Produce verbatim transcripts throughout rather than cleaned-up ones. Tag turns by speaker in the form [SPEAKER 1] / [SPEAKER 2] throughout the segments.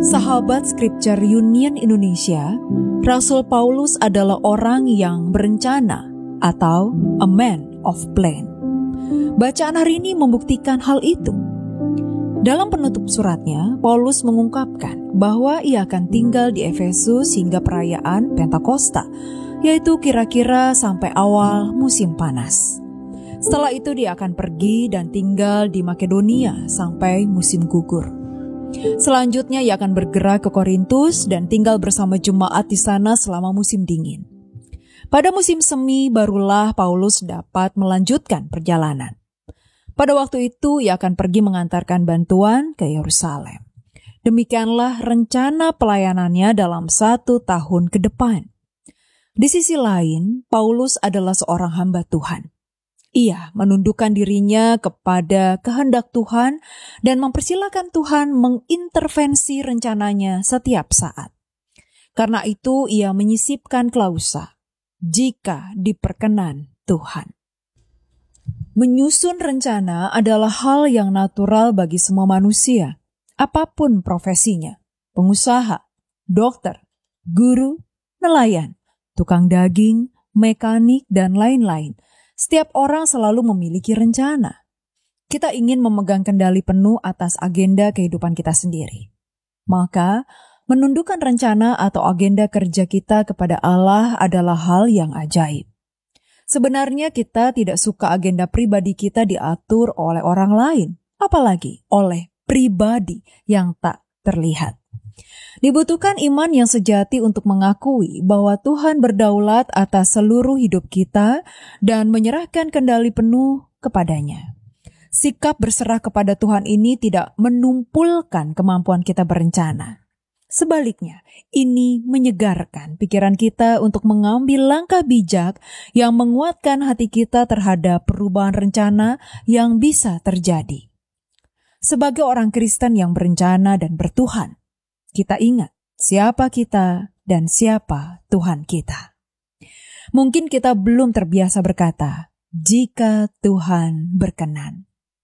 [SPEAKER 1] Sahabat Scripture Union Indonesia, Rasul Paulus adalah orang yang berencana atau a man of plan. Bacaan hari ini membuktikan hal itu. Dalam penutup suratnya, Paulus mengungkapkan bahwa ia akan tinggal di Efesus hingga perayaan Pentakosta, yaitu kira-kira sampai awal musim panas. Setelah itu dia akan pergi dan tinggal di Makedonia sampai musim gugur. Selanjutnya ia akan bergerak ke Korintus dan tinggal bersama jemaat di sana selama musim dingin. Pada musim semi barulah Paulus dapat melanjutkan perjalanan. Pada waktu itu ia akan pergi mengantarkan bantuan ke Yerusalem. Demikianlah rencana pelayanannya dalam satu tahun ke depan. Di sisi lain, Paulus adalah seorang hamba Tuhan. Ia menundukkan dirinya kepada kehendak Tuhan dan mempersilahkan Tuhan mengintervensi rencananya setiap saat. Karena itu ia menyisipkan klausa, jika diperkenan Tuhan. Menyusun rencana adalah hal yang natural bagi semua manusia, apapun profesinya, pengusaha, dokter, guru, nelayan, tukang daging, mekanik, dan lain-lain. Setiap orang selalu memiliki rencana. Kita ingin memegang kendali penuh atas agenda kehidupan kita sendiri. Maka, menundukkan rencana atau agenda kerja kita kepada Allah adalah hal yang ajaib. Sebenarnya kita tidak suka agenda pribadi kita diatur oleh orang lain, apalagi oleh pribadi yang tak terlihat. Dibutuhkan iman yang sejati untuk mengakui bahwa Tuhan berdaulat atas seluruh hidup kita dan menyerahkan kendali penuh kepadanya. Sikap berserah kepada Tuhan ini tidak menumpulkan kemampuan kita berencana. Sebaliknya, ini menyegarkan pikiran kita untuk mengambil langkah bijak yang menguatkan hati kita terhadap perubahan rencana yang bisa terjadi. Sebagai orang Kristen yang berencana dan bertuhan, kita ingat siapa kita dan siapa Tuhan kita. Mungkin kita belum terbiasa berkata, jika Tuhan berkenan.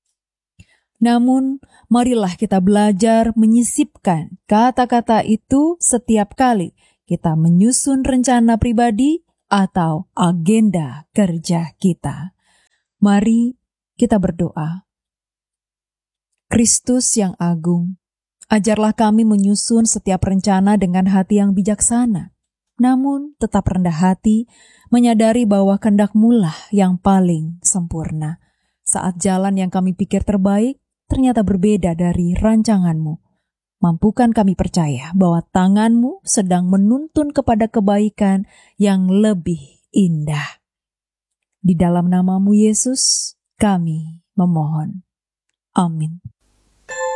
[SPEAKER 1] Namun, marilah kita belajar menyisipkan kata-kata itu setiap kali kita menyusun rencana pribadi atau agenda kerja kita. Mari kita berdoa. Kristus yang agung, ajarlah kami menyusun setiap rencana dengan hati yang bijaksana, namun tetap rendah hati, menyadari bahwa kehendak-Mu lah yang paling sempurna. Saat jalan yang kami pikir terbaik, ternyata berbeda dari rancangan-Mu. Mampukan kami percaya bahwa tangan-Mu sedang menuntun kepada kebaikan yang lebih indah. Di dalam nama-Mu Yesus, kami memohon. Amin.